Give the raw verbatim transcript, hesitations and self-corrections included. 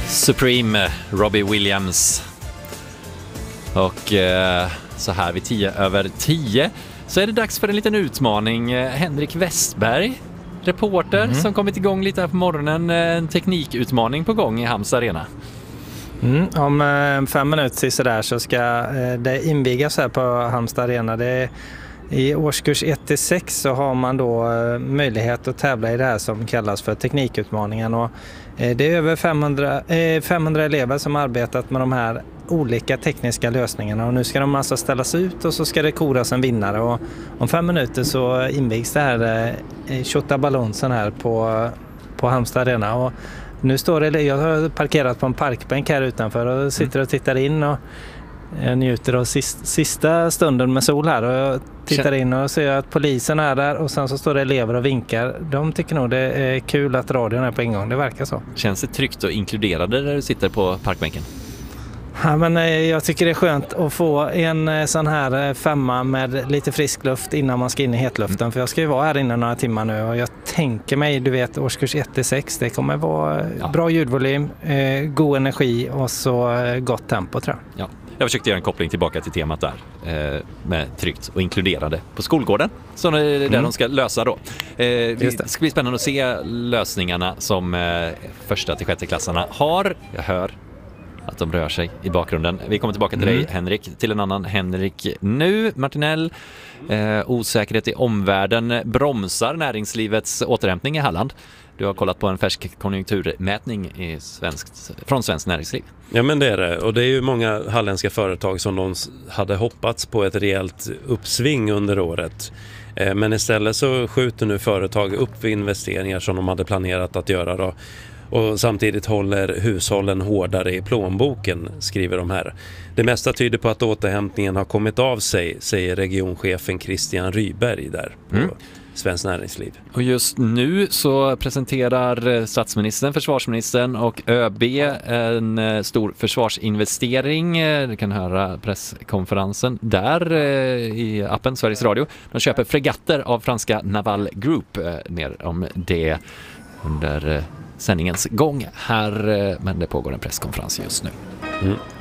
Supreme, Robbie Williams. Och eh, så här vid tio över tio så är det dags för en liten utmaning. Henrik Westberg, reporter mm. som kommit igång lite här på morgonen. En teknikutmaning på gång i Halmstad Arena. Mm, om eh, fem minuter så där så ska eh, det invigas här på Halmstad Arena. Det är, i årskurs ett till sex så har man då eh, möjlighet att tävla i det här som kallas för teknikutmaningen. Och, eh, det är över femhundra, eh, femhundra elever som har arbetat med de här olika tekniska lösningarna. Och nu ska de alltså ställas ut och så ska det koras en vinnare. Och om fem minuter så invigs det här eh, Tjottabalonsen här på, på Halmstad Arena. Och nu står det, jag har parkerat på en parkbänk här utanför och sitter och tittar in och jag njuter av sista, sista stunden med sol här och jag tittar in och ser att polisen är där och sen så står det elever och vinkar. De tycker nog det är kul att radion är på ingång, det verkar så. Känns det tryggt och inkluderade där du sitter på parkbänken? Ja, men jag tycker det är skönt att få en sån här femma med lite frisk luft innan man ska in i hetluften. Mm. För jag ska ju vara här inne några timmar nu och jag tänker mig, du vet, årskurs ett till sex, det kommer vara ja. bra ljudvolym, eh, god energi och så gott tempo tror jag. Ja. Jag försökte göra en koppling tillbaka till temat där eh, med tryggt och inkluderade på skolgården. Så det är där mm. de ska lösa då. Eh, det ska bli spännande att se lösningarna som eh, första till sjätte klassarna har. Jag hör att de rör sig i bakgrunden. Vi kommer tillbaka till mm. dig, Henrik, till en annan Henrik nu. Martinell, eh, osäkerhet i omvärlden bromsar näringslivets återhämtning i Halland. Du har kollat på en färsk konjunkturmätning i svenskt, från Svenskt Näringsliv. Ja, men det är det. Och det är ju många halländska företag som de hade hoppats på ett rejält uppsving under året. Eh, men istället så skjuter nu företag upp investeringar som de hade planerat att göra då. Och samtidigt håller hushållen hårdare i plånboken, skriver de här. Det mesta tyder på att återhämtningen har kommit av sig, säger regionchefen Christian Ryberg där på mm. Svenskt Näringsliv. Och just nu så presenterar statsministern, försvarsministern och ÖB en stor försvarsinvestering. Du kan höra presskonferensen där i appen Sveriges Radio. De köper fregatter av franska Naval Group. Mer om det under sändningens gång här, men det pågår en presskonferens just nu. Mm.